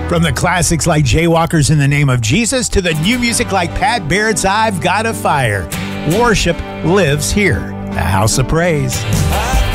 From the classics like Jaywalkers in the Name of Jesus to the new music like Pat Barrett's I've Got a Fire, worship lives here. The House of Praise.